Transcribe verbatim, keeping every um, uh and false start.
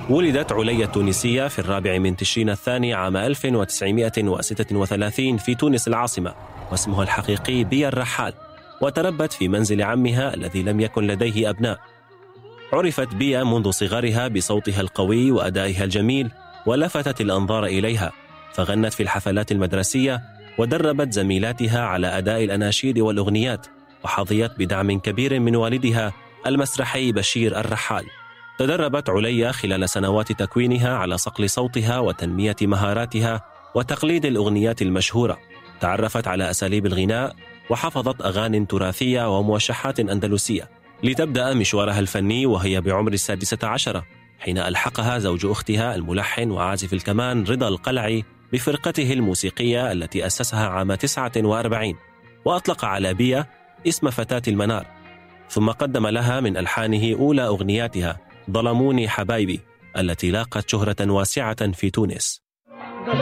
ولدت عليا التونسية في الرابع من تشرين الثاني عام ألف وتسعمائة وستة وثلاثين في تونس العاصمة، واسمها الحقيقي بيا الرحال، وتربت في منزل عمها الذي لم يكن لديه أبناء. عرفت بيا منذ صغرها بصوتها القوي وأدائها الجميل، ولفتت الأنظار إليها، فغنت في الحفلات المدرسية، ودربت زميلاتها على أداء الأناشيد والأغنيات، وحظيت بدعم كبير من والدها المسرحي بشير الرحال. تدربت عليا خلال سنوات تكوينها على صقل صوتها وتنمية مهاراتها وتقليد الأغنيات المشهورة. تعرفت على أساليب الغناء وحفظت أغاني تراثية وموشحات أندلسية، لتبدأ مشوارها الفني وهي بعمر السادسة عشرة، حين ألحقها زوج أختها الملحن وعازف الكمان رضا القلعي بفرقته الموسيقية التي أسسها عام تسعة وأربعين، وأطلق على بيا اسم فتاة المنار. ثم قدم لها من ألحانه أولى أغنياتها ظلموني حبايبي، التي لاقت شهرة واسعة في تونس.